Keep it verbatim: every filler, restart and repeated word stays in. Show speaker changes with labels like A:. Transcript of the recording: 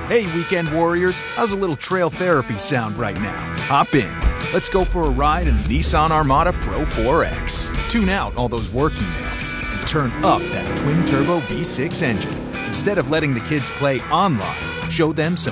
A: Hey, weekend warriors, how's a little trail therapy sound right now? Hop in. Let's go for a ride in the Nissan Armada Pro four X. Tune out all those work emails and turn up that twin-turbo V six engine. Instead of letting the kids play online, show them some